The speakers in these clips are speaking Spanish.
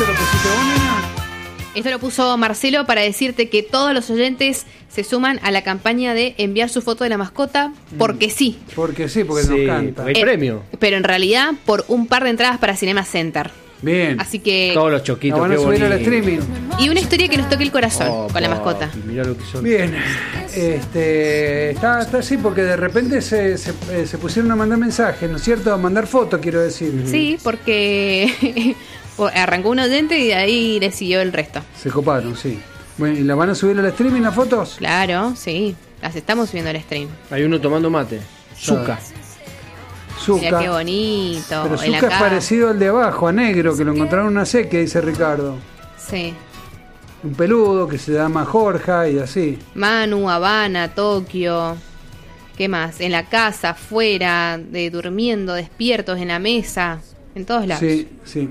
¿Esto lo pusiste vos, Nina? Esto lo puso Marcelo para decirte que todos los oyentes se suman a la campaña de enviar su foto de la mascota porque sí. Porque sí, porque nos canta. Hay premio. Pero en realidad por un par de entradas para Cinema Center. Bien. Así que... Todos los choquitos. Van a subir al streaming. Y una historia que nos toque el corazón con la mascota. Mirá lo que son. Bien. Está así porque de repente se pusieron a mandar mensajes, ¿no es cierto? A mandar fotos, quiero decir. Sí, porque arrancó un oyente y de ahí le siguió el resto. Se coparon, sí. Bueno, ¿y la van a subir al streaming las fotos? Claro, sí. Las estamos subiendo al stream. Hay uno tomando mate. Zucca. Mira qué bonito. Pero Zucca es parecido al de abajo, a negro, que lo encontraron en una sequía, dice Ricardo. Sí. Un peludo que se llama Jorge y así. Manu, Habana, Tokio. ¿Qué más? En la casa, afuera, durmiendo, despiertos, en la mesa, en todos lados. Sí, sí.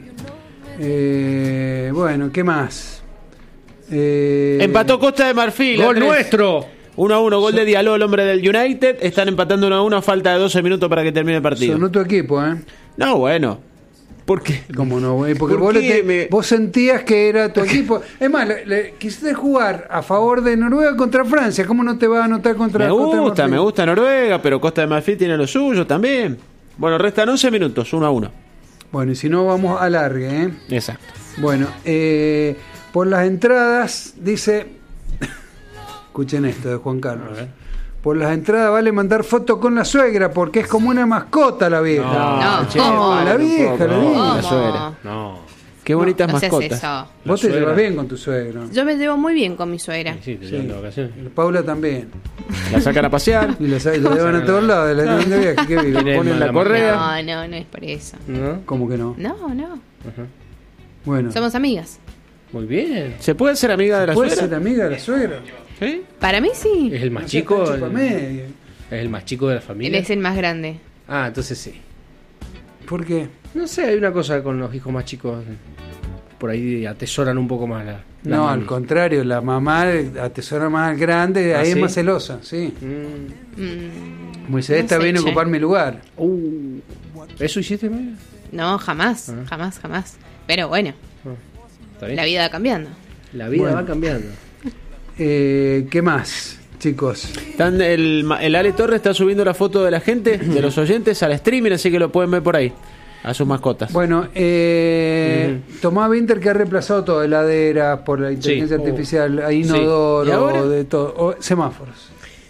Bueno, ¿qué más? Empató Costa de Marfil. ¡Gol nuestro! 1-1, gol de Diallo, el hombre del United. Están empatando 1-1 a falta de 12 minutos para que termine el partido. Sonó tu equipo, ¿eh? No, bueno. ¿Por qué? ¿Cómo no, güey? Porque vos sentías que era tu equipo. Es más, quisiste jugar a favor de Noruega contra Francia. ¿Cómo no te va a anotar contra Francia? Me gusta Noruega, pero Costa de Marfil tiene lo suyo también. Bueno, restan 11 minutos, 1-1. Bueno, y si no, vamos a largue, ¿eh? Exacto. Bueno, por las entradas, dice... Escuchen esto de Juan Carlos. Por las entradas vale mandar foto con la suegra porque es como una mascota la vieja. ¿Cómo? La vieja, la suegra. No. Qué bonitas no mascotas. Eso. Vos te llevas bien con tu suegro. Yo me llevo muy bien con mi suegra. Sí, te llevan de vacaciones. Paula también. La sacan a pasear. Y la llevan a todos lados. La llevan de viaje. ¿Qué vive? Ponen la correa. No es por eso. ¿No? ¿Cómo que no? No. Ajá. Bueno. Somos amigas. Muy bien. ¿Se puede ser amiga de la ¿Puedes suegra? ser amiga de la suegra? ¿Sí? Para mí sí. ¿Es el más chico? Chupa media. ¿Es el más chico de la Él familia? es el más grande. Ah, entonces sí. ¿Por qué? No sé, hay una cosa con los hijos más chicos. Por ahí atesoran un poco más la No, mami. al contrario, la mamá atesora más grande, ahí ¿Ah, es sí? más celosa, sí. Moisés No está sé, bien che. ocupar mi lugar. ¿Eso hiciste, María? No, jamás. Jamás. Pero bueno, ¿Está bien? la vida va cambiando. La vida Bueno. va cambiando. ¿Qué más, chicos? El Ale Torres está subiendo la foto de la gente, de los oyentes, al streaming, así que lo pueden ver por ahí. A sus mascotas. Bueno, Tomás Winter que ha reemplazado todo, heladeras por la inteligencia artificial, a inodoro, ¿Y ahora? de todo, semáforos.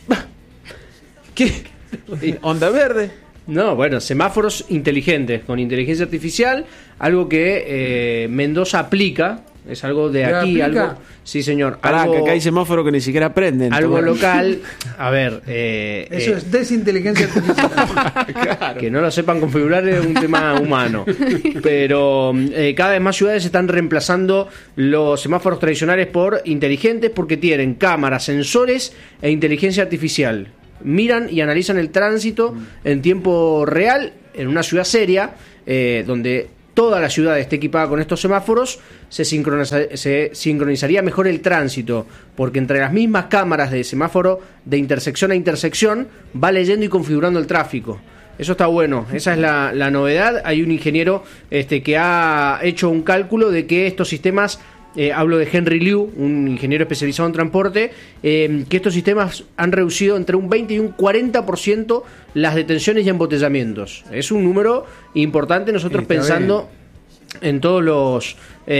¿Qué? ¿Onda verde? No, bueno, semáforos inteligentes con inteligencia artificial, algo que Mendoza aplica, es algo de ¿Ya aquí, aplica? algo. Sí, señor. Pará, algo, que acá hay semáforos que ni siquiera prenden. algo Tomás. local. A ver, Eso es desinteligencia artificial. que no lo sepan configurar es un tema humano. Pero cada vez más ciudades están reemplazando los semáforos tradicionales por inteligentes porque tienen cámaras, sensores e inteligencia artificial. Miran y analizan el tránsito en tiempo real en una ciudad seria donde toda la ciudad esté equipada con estos semáforos, se sincronizaría mejor el tránsito, porque entre las mismas cámaras de semáforo de intersección a intersección va leyendo y configurando el tráfico. Eso está bueno, esa es la novedad. Hay un ingeniero que ha hecho un cálculo de que estos sistemas, hablo de Henry Liu, un ingeniero especializado en transporte, que estos sistemas han reducido entre un 20 y un 40% las detenciones y embotellamientos. Es un número importante, nosotros Está pensando en todos los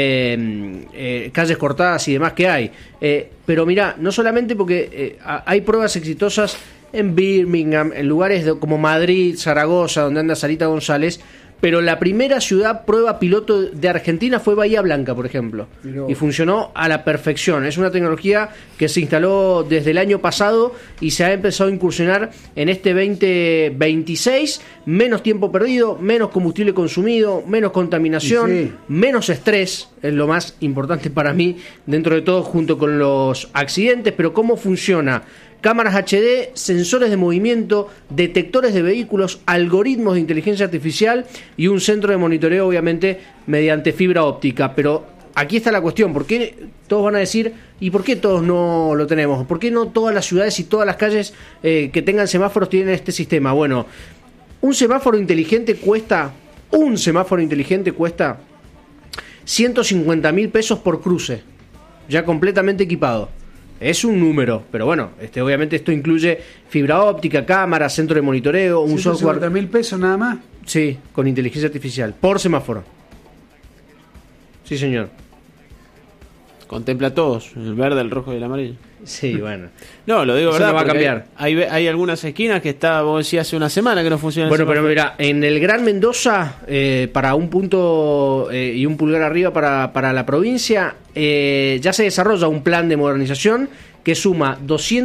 calles cortadas y demás que hay. Pero mira, no solamente porque hay pruebas exitosas en Birmingham, en lugares como Madrid, Zaragoza, donde anda Sarita González, pero la primera ciudad prueba piloto de Argentina fue Bahía Blanca, por ejemplo, y funcionó a la perfección. Es una tecnología que se instaló desde el año pasado y se ha empezado a incursionar en este 2026. Menos tiempo perdido, menos combustible consumido, menos contaminación, Sí. menos estrés, es lo más importante para mí, dentro de todo, junto con los accidentes. Pero ¿cómo funciona? Cámaras HD, sensores de movimiento, detectores de vehículos, algoritmos de inteligencia artificial y un centro de monitoreo, obviamente, mediante fibra óptica. Pero aquí está la cuestión, ¿por qué todos van a decir, ¿y por qué todos no lo tenemos? ¿Por qué no todas las ciudades y todas las calles que tengan semáforos tienen este sistema? Bueno, un semáforo inteligente cuesta 150.000 pesos por cruce, ya completamente equipado. Es un número, pero bueno, obviamente esto incluye fibra óptica, cámara, centro de monitoreo, un software... $150.000 pesos nada más. Sí, con inteligencia artificial, por semáforo. Sí, señor. Contempla a todos, el verde, el rojo y el amarillo. Sí, bueno. No, lo digo Eso verdad. no va a porque cambiar. Hay algunas esquinas que vos decías hace una semana que no funcionan. Bueno, pero mira, en el Gran Mendoza, para un punto y un pulgar arriba para la provincia, ya se desarrolla un plan de modernización que suma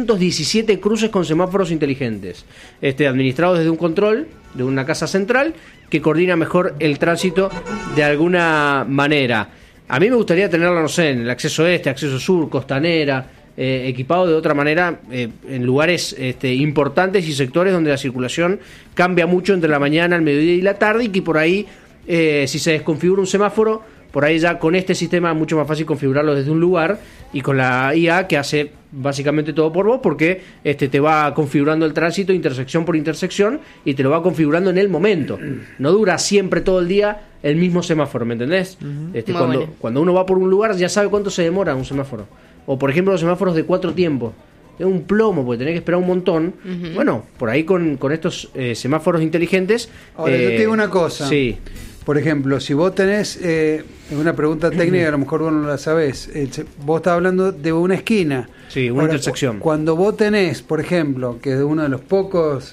217 cruces con semáforos inteligentes, administrados desde un control de una casa central que coordina mejor el tránsito de alguna manera. A mí me gustaría tenerlo, no sé, en el acceso acceso sur, costanera, equipado de otra manera en lugares importantes y sectores donde la circulación cambia mucho entre la mañana, el mediodía y la tarde, y que por ahí, si se desconfigura un semáforo, por ahí ya con este sistema es mucho más fácil configurarlo desde un lugar, y con la IA que hace básicamente todo por vos, porque te va configurando el tránsito intersección por intersección y te lo va configurando en el momento. No dura siempre todo el día el mismo semáforo, ¿me entendés? Cuando uno va por un lugar ya sabe cuánto se demora un semáforo. O por ejemplo los semáforos de 4 tiempos. Es un plomo porque tenés que esperar un montón. Bueno, por ahí con estos semáforos inteligentes... Ahora, yo te digo una cosa. Sí. Por ejemplo, si vos tenés una pregunta técnica, a lo mejor vos no la sabés. Vos estás hablando de una esquina. Sí, una intersección. Cuando vos tenés, por ejemplo, que es uno de los pocos,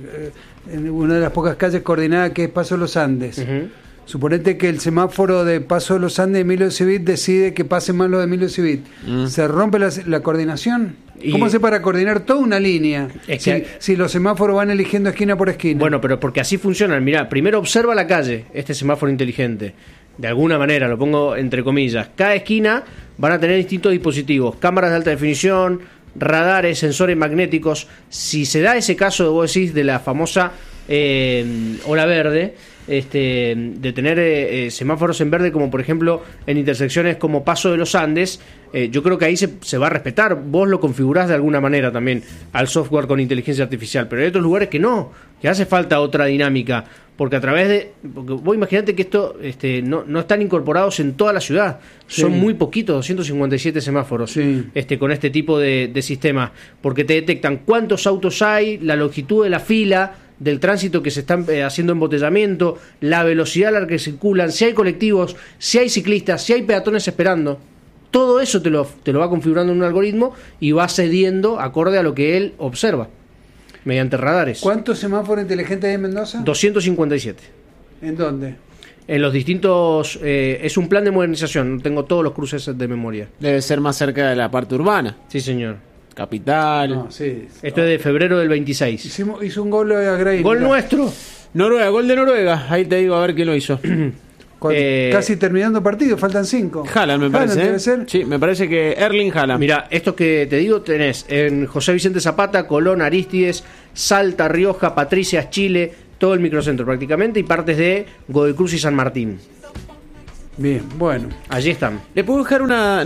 en una de las pocas calles coordinadas que es Paso de los Andes. Suponete que el semáforo de Paso de los Andes de Emilio Civit decide que pase más lo de Emilio Civit. ¿Se rompe la coordinación? ¿Cómo hace para coordinar toda una línea si los semáforos van eligiendo esquina por esquina? Bueno, pero porque así funcionan. Mirá, primero observa la calle, este semáforo inteligente. De alguna manera, lo pongo entre comillas. Cada esquina van a tener distintos dispositivos. Cámaras de alta definición, radares, sensores magnéticos. Si se da ese caso, vos decís, de la famosa ola verde... de tener semáforos en verde, como por ejemplo en intersecciones como Paso de los Andes, yo creo que ahí se va a respetar. Vos lo configurás de alguna manera también al software con inteligencia artificial, pero hay otros lugares que no, que hace falta otra dinámica, porque a través de... Porque vos imaginate que esto no están incorporados en toda la ciudad, son muy poquitos, 257 semáforos con este tipo de sistemas, porque te detectan cuántos autos hay, la longitud de la fila del tránsito que se están haciendo embotellamiento, la velocidad a la que circulan, si hay colectivos, si hay ciclistas, si hay peatones esperando. Todo eso te lo va configurando en un algoritmo y va cediendo acorde a lo que él observa mediante radares. ¿Cuántos semáforos inteligentes hay en Mendoza? 257. ¿En dónde? En los distintos... es un plan de modernización, no tengo todos los cruces de memoria. Debe ser más cerca de la parte urbana. Sí, señor. Capital. No, sí. Esto es de febrero del 26. Hizo un gol a Grey. ¡Gol nuestro! Noruega, gol de Noruega. Ahí te digo a ver quién lo hizo. Casi terminando partido, faltan 5. Haaland, me parece. ¿Debe ser? Sí, me parece que Erling Haaland. Mira, esto que te digo tenés en José Vicente Zapata, Colón, Aristides, Salta, Rioja, Patricias, Chile, todo el microcentro prácticamente, y partes de Godoy Cruz y San Martín. Bien, bueno. Allí están. Le puedo dejar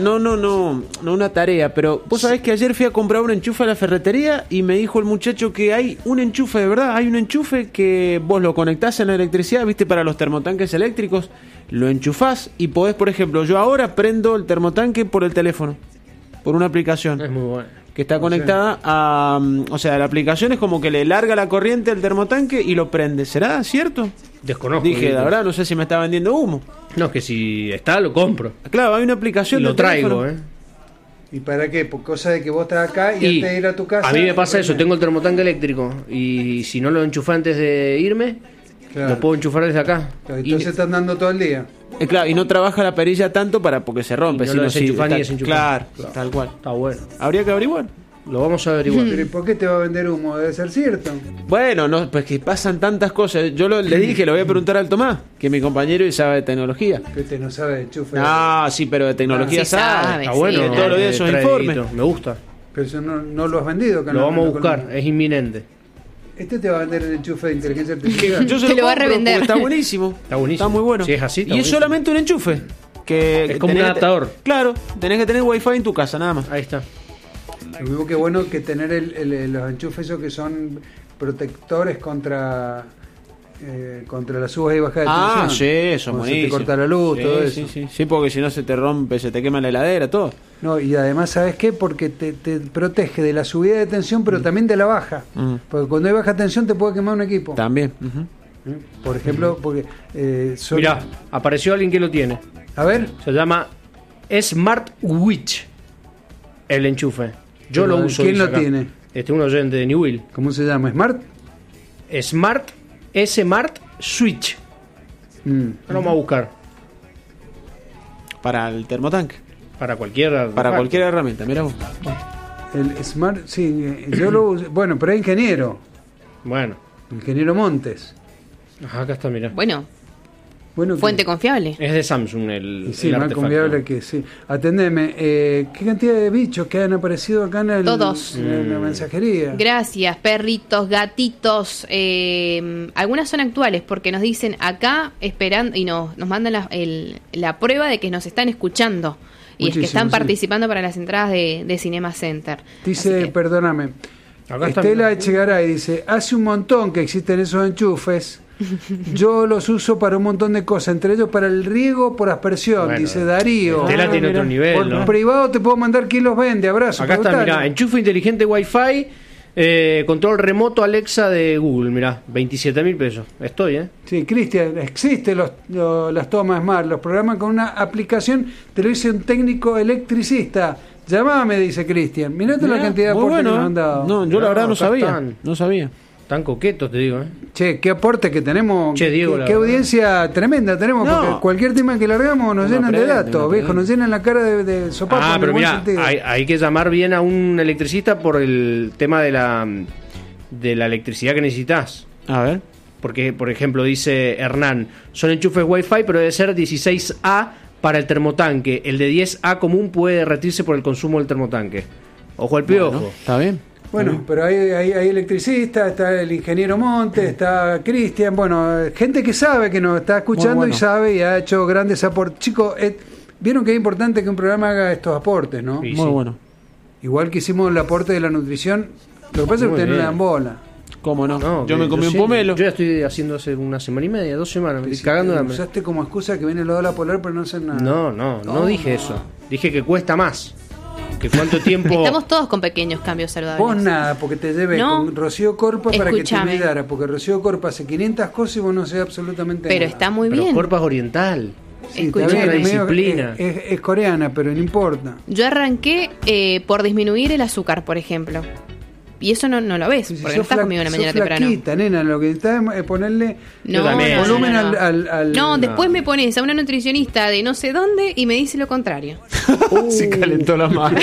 no una tarea, pero vos sabés que ayer fui a comprar un enchufe a la ferretería y me dijo el muchacho que hay un enchufe, de verdad, hay un enchufe que vos lo conectás en la electricidad, viste, para los termotanques eléctricos, lo enchufás y podés, por ejemplo, yo ahora prendo el termotanque por el teléfono, por una aplicación. Es muy bueno. Que está conectada a... O sea, la aplicación es como que le larga la corriente al termotanque y lo prende. ¿Será cierto? Desconozco. Dije, la verdad, no sé si me está vendiendo humo. No, es que si está, lo compro. Claro, hay una aplicación. Y lo traigo, ¿Y para qué? Por cosa de que vos estás acá y antes de ir a tu casa... A mí me pasa eso, tengo el termotanque eléctrico y si no lo enchufé antes de irme, lo puedo enchufar desde acá. Claro, entonces están dando todo el día. Claro, y no trabaja la perilla tanto porque se rompe. Y no lo desenchufás ni desenchufás. Claro, tal cual. Está bueno. Habría que averiguar. Lo vamos a averiguar. Pero ¿y por qué te va a vender humo? Debe ser cierto. Bueno, no, pues que pasan tantas cosas. Yo le dije, lo voy a preguntar al Tomás, que es mi compañero y sabe de tecnología. Que usted no sabe de enchufe. No, sí, pero de tecnología sí sabe. Está bueno. Sí, todos los días esos informes. Me gusta. Pero eso no lo has vendido. Lo vamos a buscar, es inminente. Este te va a vender el enchufe de inteligencia artificial. Yo se Te lo va a compro revender. porque está buenísimo. Está buenísimo. Está muy bueno. Si es así, está y es buenísimo. solamente un enchufe. Es como un adaptador. Claro, tenés que tener wifi en tu casa, nada más. Ahí está. Lo mismo que bueno que tener los enchufes esos que son protectores contra contra las subas y bajas de Ah, tensión. sí, eso Cuando se buenísimo. te corta la luz, Sí, todo sí, eso. sí, sí, porque si no se te rompe, se te quema la heladera, todo. No, y además, ¿sabes qué? Porque te protege de la subida de tensión, pero también de la baja. Porque cuando hay baja tensión te puede quemar un equipo. También. Por ejemplo, porque... Mirá, apareció alguien que lo tiene. A ver. Se llama Smart Witch. El enchufe. Yo Pero, lo uso. ¿quién dice lo acá. tiene? Un oyente de New Will. ¿Cómo se llama? ¿Smart? Smart Switch. Ahora vamos a buscar. Para el termotanque. Para cualquier herramienta, mira vos. El Smart, sí, yo lo uso. Bueno, pero es ingeniero. Bueno. Ingeniero Montes. Ajá, acá está, mirá. Bueno, Bueno, fuente confiable. Es de Samsung el sí, el más artefacto. confiable que sí. Atendeme, ¿qué cantidad de bichos que han aparecido acá Todos. en la mensajería? Gracias, perritos, gatitos. Algunas son actuales porque nos dicen acá esperando y nos mandan la prueba de que nos están escuchando. Y es que Muchísimo, están sí. participando para las entradas de Cinema Center. Dice, Así que- perdóname, Acá está, Estela mirá. Echegaray dice, hace un montón que existen esos enchufes. Yo los uso para un montón de cosas, entre ellos para el riego por aspersión, Bueno, dice Darío. Estela tiene otro nivel, Por ¿no? privado te puedo mandar quién los vende, abrazo. Acá está, preguntale. mirá, enchufe inteligente Wi-Fi, control remoto Alexa de Google, mirá, 27.000 pesos. Estoy, Sí, Cristian, existen las tomas Smart, los programas con una aplicación, te lo dice un técnico electricista. Llamame, dice Cristian. Mirate la Mirá, cantidad de muy aportes bueno, que nos han dado. No, yo la verdad no acá sabía. están. No sabía. Tan coquetos, te digo, Che, qué aporte que tenemos. Che, Diego, la qué verdad. audiencia tremenda tenemos, No. porque cualquier tema que largamos nos Uno llenan de aprende, datos, uno viejo, aprende. nos llenan la cara de sopapo en el pero buen mira, sentido. hay que llamar bien a un electricista por el tema de la electricidad que necesitas. A ver. Porque, por ejemplo, dice Hernán, son enchufes Wi-Fi, pero debe ser 16A para el termotanque. El de 10A común puede derretirse por el consumo del termotanque. Ojo al piojo. Bueno, está bien. Bueno, pero hay electricistas, está el ingeniero Montes, está Cristian, bueno, gente que sabe, que nos está escuchando Muy bueno. y sabe y ha hecho grandes aportes. Chicos, vieron que es importante que un programa haga estos aportes, ¿no? Sí. Muy bueno. Igual que hicimos el aporte de la nutrición, lo que pasa es que Muy ustedes no le bien. dan bola. ¿Cómo no? No, yo me comí un sí, pomelo. Yo ya estoy haciendo hace una semana y media, 2 semanas, me estoy cagando de hambre. Usaste como excusa que viene la ola polar, pero no hacen nada. No dije eso. Dije que cuesta más. Que cuánto tiempo... Estamos todos con pequeños cambios saludables. Vos nada, porque te llevé No. con Rocío Corpa para que te Escúchame. olvidara, porque Rocío Corpa hace 500 cosas y vos no sé absolutamente Pero nada. está muy Pero bien. Corpa es oriental. Sí, Escuchame. está bien, Una es medio- disciplina. es coreana, pero no importa. Yo arranqué por disminuir el azúcar, por ejemplo. Y eso no lo ves, Si porque sos no estás fla- conmigo en la sos mañana temprano. flaquita, nena, lo que está es ponerle Yo también. volumen no. al... No, después me pones a una nutricionista de no sé dónde y me dice lo contrario. Se calentó la mano.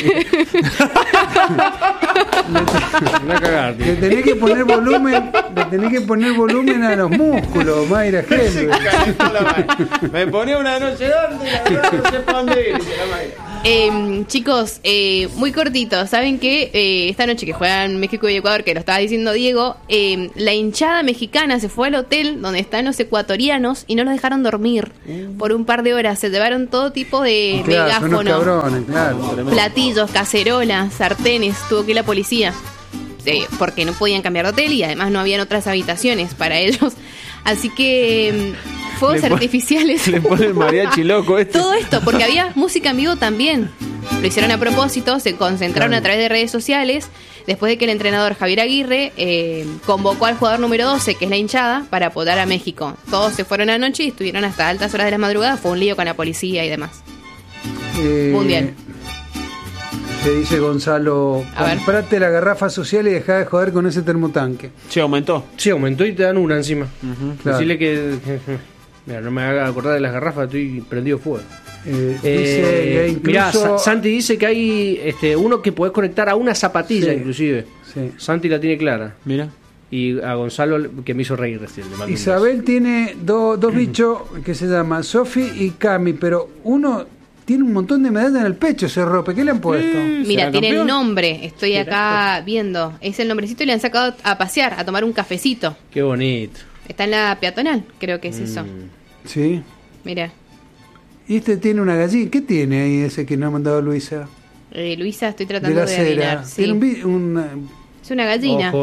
Anda a cagar, tío. Le tenés que poner volumen a los músculos, Mayra Helve. Me ponía una noche donde y ahora no sé para dónde ir, dice la Mayra. Chicos, muy cortito. ¿Saben qué? Esta noche que juegan México y Ecuador, que lo estaba diciendo Diego, la hinchada mexicana se fue al hotel donde están los ecuatorianos y no los dejaron dormir por un par de horas. Se llevaron todo tipo de Claro, son unos megáfonos, cabrones, claro. platillos, cacerolas, sartenes. Tuvo que ir la policía. Porque no podían cambiar de hotel y además no habían otras habitaciones para ellos. Así que fuegos Le pon- artificiales. Le pone el mariachi loco este. Todo esto, porque había música en vivo también. Lo hicieron a propósito, se concentraron a través de redes sociales, después de que el entrenador Javier Aguirre convocó al jugador número 12, que es la hinchada, para apoyar a México. Todos se fueron anoche y estuvieron hasta altas horas de la madrugada, fue un lío con la policía y demás. Mundial. Te dice Gonzalo, A ver. comprate la garrafa social y dejá de joder con ese termotanque. Se aumentó. Sí, aumentó y te dan una encima. claro. Decirle que... Mira, no me haga acordar de las garrafas, estoy prendido fuego. Dice que incluso... Mirá, Santi dice que hay uno que podés conectar a una zapatilla, Sí. inclusive. Sí. Santi la tiene clara. Mira. Y a Gonzalo, que me hizo reír recién. le mando un Isabel tiene dos bichos que se llaman Sofi y Cami, pero uno tiene un montón de medallas en el pecho, ese rope. ¿Qué le han puesto? Mira, ¿Será tiene el campeón? nombre, estoy acá viendo. Es el nombrecito y le han sacado a pasear, a tomar un cafecito. beso. Qué bonito. Está en la peatonal, creo que es eso. Sí. Mira, Y este tiene una gallina. ¿Qué tiene ahí ese que nos ha mandado Luisa? Luisa, estoy De tratando la de adivinar. cera. Sí. Tiene un Es una gallina. Ojo.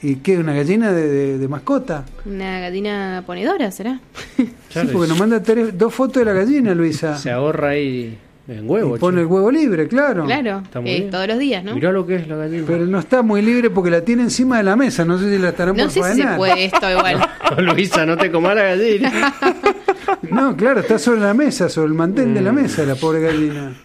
¿Y qué? ¿Una gallina de mascota? Una gallina ponedora, ¿será? Sí, porque nos manda 2 fotos de la gallina, Luisa. Se ahorra ahí en huevo. Y pone el huevo libre, claro. Claro, Está muy bien. todos los días, ¿no? Mirá lo que es la gallina. Pero no está muy libre porque la tiene encima de la mesa. No sé si la estarán No por sé si se faenar. puede esto igual. Luisa, no te comas la gallina. No, claro, está sobre la mesa, sobre el mantel de la mesa, la pobre gallina.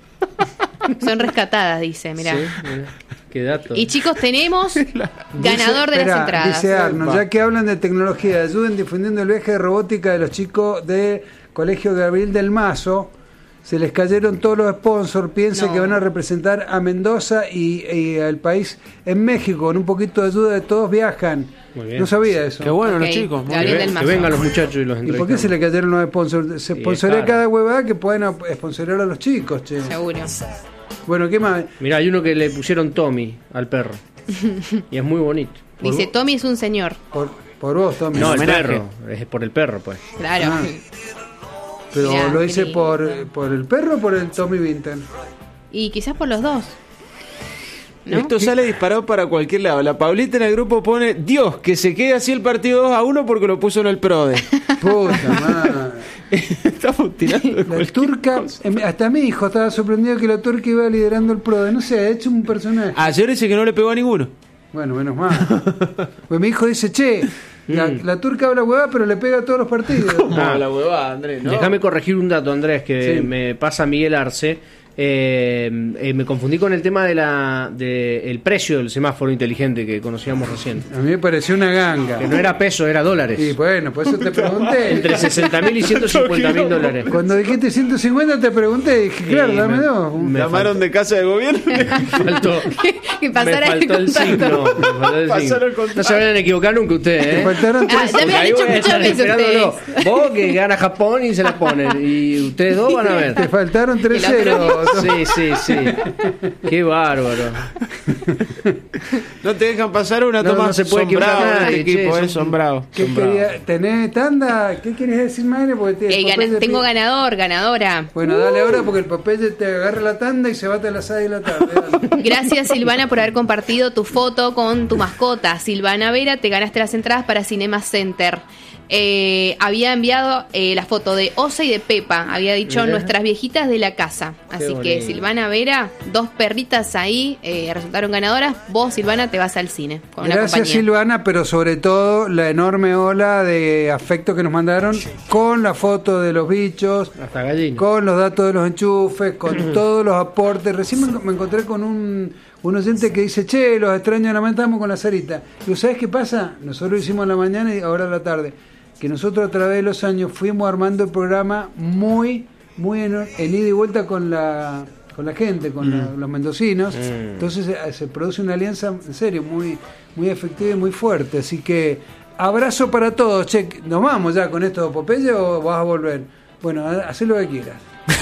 Son rescatadas, dice, mirá. Sí, mirá. Qué dato. Y chicos, tenemos ganador de las Esperá, entradas. Dice Arnold, ya que hablan de tecnología, ayuden difundiendo el viaje de robótica de los chicos del Colegio Gabriel del Mazo. Se les cayeron todos los sponsors, piensa No. que van a representar a Mendoza y al país en México. Con un poquito de ayuda de todos viajan. Muy bien. No sabía eso. Qué bueno, Ok, los chicos. muy Gabriel bien. del Mazo. Que vengan los muchachos y los ¿Y entrevistamos. por qué se le cayeron los sponsors? Se Sí, sponsorea es caro. cada huevada que pueden sponsorear a los chicos, che. Seguro. Bueno, ¿qué más? Mirá, hay uno que le pusieron Tommy al perro. Y es muy bonito. Dice, Tommy es un señor. Por vos, Tommy. No, el homenaje. perro. Es por el perro, pues. Claro. Ah. Pero Mirá, lo qué hice lindo. por el perro o por el Tommy Vinton. Y quizás por los dos. ¿No? Esto sale disparado para cualquier lado. La Paulita en el grupo pone: Dios, que se quede así el partido 2-1 porque lo puso en el PRODE. Puta madre. Estamos tirando de La cualquier turca, cosa. hasta mi hijo estaba sorprendido que la turca iba liderando el PRODE. No sé, ha hecho un personaje. Ayer dice que no le pegó a ninguno. Bueno, menos mal. Pues mi hijo dice, che, la turca habla huevada, pero le pega a todos los partidos. Ah. la huevada, Andrés, ¿no? Déjame corregir un dato, Andrés, que Sí. me pasa Miguel Arce. Me confundí con el tema de el precio del semáforo inteligente que conocíamos recién. A mí me pareció una ganga. Que no era peso, era dólares. Y bueno, por eso te pregunté. Entre 60.000 y 150.000 dólares. Cuando dijiste 150 te pregunté, dije, claro, Sí, dame me- dos. me Llamaron de casa de gobierno. faltó, Que pasara me faltó el contacto. signo. Me faltó el Pasaron signo. el contacto. No se vayan a equivocar nunca ustedes, Te ¿eh? faltaron Ah, tres. ya me Porque han ahí dicho voy a muchas estar veces esperándolo. ustedes. Vos que gana Japón y se la ponen. Y ustedes dos van a ver. Te faltaron 3 Que lo ceros. Sí, sí, sí. Qué bárbaro. No te dejan pasar una No, toma. no se puede equivocar sombrado nadie, este equipo, che, son bravos. ¿Qué quería? ¿Tenés tanda? ¿Qué quieres decir, madre? Porque Tengo ganadora. Bueno, dale ahora porque el Popeye te agarra la tanda y se bate a las 6 de la tarde. Dale. Gracias, Silvana, por haber compartido tu foto con tu mascota. Silvana Vera, te ganaste las entradas para Cinema Center. Había enviado la foto de Osa y de Pepa. Había dicho Mirá. nuestras viejitas de la casa. Así que bonito. Silvana Vera, 2 perritas ahí resultaron ganadoras. Vos, Silvana, te vas al cine con una Gracias, compañía. Silvana, pero sobre todo la enorme ola de afecto que nos mandaron con la foto de los bichos, Hasta gallina. con los datos de los enchufes, con todos los aportes. Recién me encontré con un oyente que dice, che, los extraño, lamentamos con la Sarita. Y ¿sabés qué pasa? Nosotros lo hicimos en la mañana y ahora a la tarde. Que nosotros a través de los años fuimos armando el programa muy en ida y vuelta con la gente, con los mendocinos. Entonces se produce una alianza, en serio, muy efectiva y muy fuerte. Así que abrazo para todos. Che, ¿nos vamos ya con esto, Popeye, o vas a volver? Bueno, haz lo que quieras.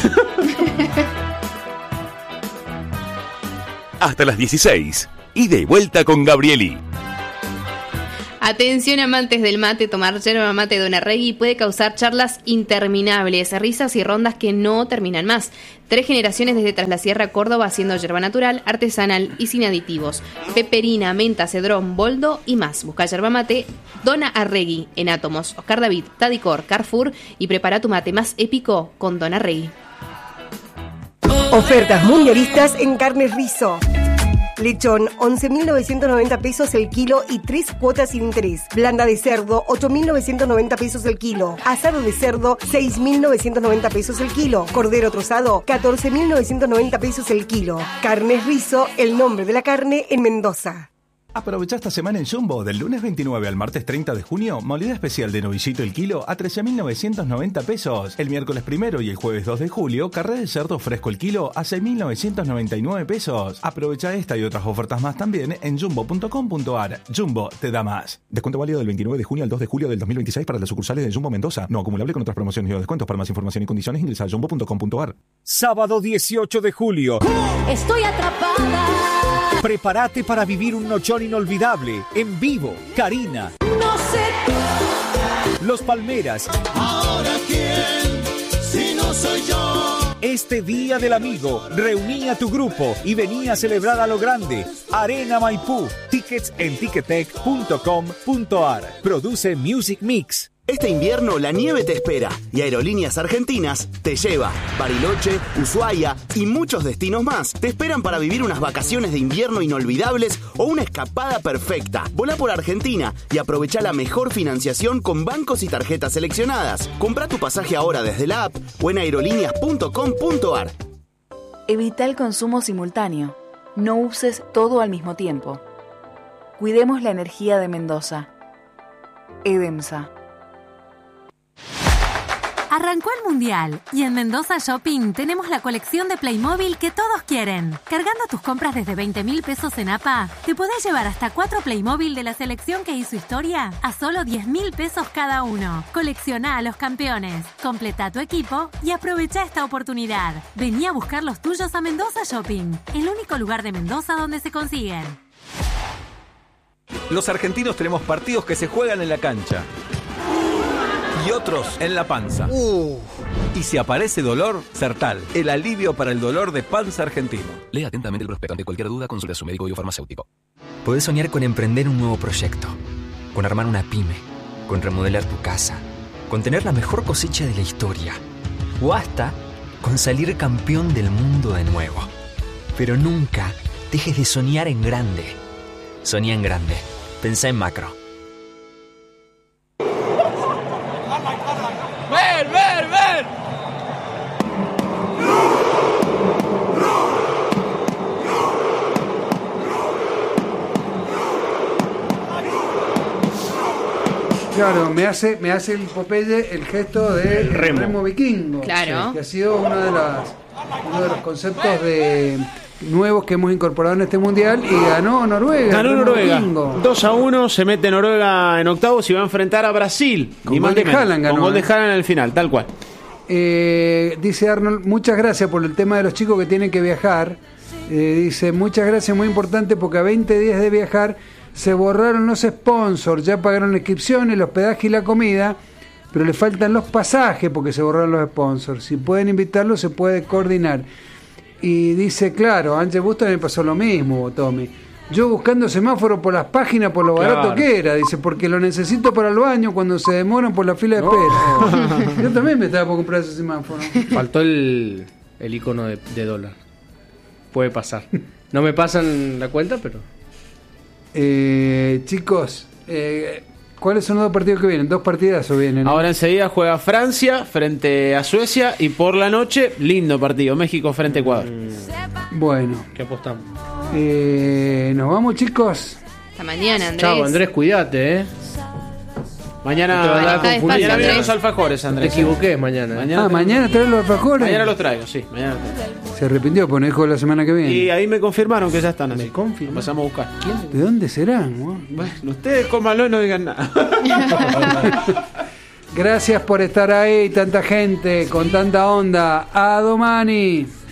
Hasta las 16. Ida y vuelta con Gabrieli. Atención, amantes del mate, tomar yerba mate Dona Regui puede causar charlas interminables, risas y rondas que no terminan más. 3 generaciones desde Tras la Sierra, Córdoba, haciendo yerba natural, artesanal y sin aditivos. Peperina, menta, cedrón, boldo y más. Busca yerba mate Dona Arregui en Átomos, Oscar David, Tadicor, Carrefour y prepara tu mate más épico con Dona Arregui. Ofertas mundialistas en carnes Rizo. Lechón, 11.990 pesos el kilo y 3 cuotas sin interés. Blanda de cerdo, 8.990 pesos el kilo. Asado de cerdo, 6.990 pesos el kilo. Cordero trozado, 14.990 pesos el kilo. Carnes Rizo, el nombre de la carne en Mendoza. Aprovecha esta semana en Jumbo, del lunes 29 al martes 30 de junio, molida especial de novillito el kilo a 13.990 pesos. El miércoles 1 y el jueves 2 de julio, carré de cerdo fresco el kilo a 6.999 pesos. Aprovecha esta y otras ofertas más también en jumbo.com.ar. Jumbo te da más. Descuento válido del 29 de junio al 2 de julio del 2026 para las sucursales de Jumbo Mendoza. No acumulable con otras promociones o descuentos. Para más información y condiciones ingresa a jumbo.com.ar. Sábado 18 de julio. Estoy atrapada. Prepárate para vivir un nochón inolvidable. En vivo, Karina. No sé. Los Palmeras. Ahora quién, si no soy yo. este Día del Amigo, reuní a tu grupo y vení a celebrar a lo grande. Arena Maipú. Tickets en ticketec.com.ar. Produce Music Mix. Este invierno la nieve te espera y Aerolíneas Argentinas te lleva. Bariloche, Ushuaia y muchos destinos más te esperan para vivir unas vacaciones de invierno inolvidables o una escapada perfecta. Volá por Argentina y aprovecha la mejor financiación con bancos y tarjetas seleccionadas. Comprá tu pasaje ahora desde la app o en aerolíneas.com.ar. Evita el consumo simultáneo. No uses todo al mismo tiempo. Cuidemos la energía de Mendoza. EDEMSA. Arrancó el Mundial y en Mendoza Shopping tenemos la colección de Playmobil que todos quieren. Cargando tus compras desde 20.000 pesos en APA, te podés llevar hasta 4 Playmobil de la selección que hizo historia a solo 10.000 pesos cada uno. Colecciona a los campeones, completa tu equipo y aprovecha esta oportunidad. Vení a buscar los tuyos a Mendoza Shopping, el único lugar de Mendoza donde se consiguen. Los argentinos tenemos partidos que se juegan en la cancha y otros en la panza. Y si aparece dolor, Sertal, el alivio para el dolor de panza argentino. Lea atentamente el prospecto. Ante cualquier duda, consulte a su médico o farmacéutico. Podés soñar con emprender un nuevo proyecto, con armar una pyme, con remodelar tu casa, con tener la mejor cosecha de la historia, o hasta con salir campeón del mundo de nuevo. Pero nunca dejes de soñar en grande. Soñá en grande. Pensá en macro. ¡Ven, ven, ven! Claro, me hace el Popeye el gesto de remo vikingo. Claro. Que ha sido uno de los conceptos nuevos que hemos incorporado en este mundial y ganó Noruega. Ganó Noruega. 2-1, se mete Noruega en octavos y va a enfrentar a Brasil. Con gol de Haaland ganó. Con gol de Haaland en el final, tal cual. Dice Arnold, muchas gracias por el tema de los chicos que tienen que viajar. Dice, muchas gracias, muy importante porque a 20 días de viajar se borraron los sponsors, ya pagaron la inscripción, el hospedaje y la comida, pero le faltan los pasajes porque se borraron los sponsors. Si pueden invitarlos, se puede coordinar. Y dice, claro, a Ángel Busto me pasó lo mismo, Tommy. Yo buscando semáforo por las páginas por lo barato que era, dice, porque lo necesito para el baño cuando se demoran por la fila de espera. Yo también me estaba por comprar ese semáforo. Faltó el icono de dólar. Puede pasar. No me pasan la cuenta, pero... chicos, ¿cuáles son los dos partidos que vienen? Dos partidazos vienen, ¿no? Ahora enseguida juega Francia frente a Suecia y por la noche, lindo partido, México frente a Ecuador. Bueno. ¿Qué apostamos? Nos vamos, chicos. Hasta mañana, Andrés. Chao, Andrés, cuídate, Mañana vienen los alfajores, Andrés. Te equivoqué mañana. Mañana traen los alfajores. Mañana los traigo, sí. Mañana los traigo. Se arrepintió, porque dijo la semana que viene. Y ahí me confirmaron que ya están así. Me confirmaron. Pasamos a buscar. ¿De dónde serán? Bueno, ustedes cómanlo y no digan nada. Gracias por estar ahí, tanta gente, con tanta onda. A domani.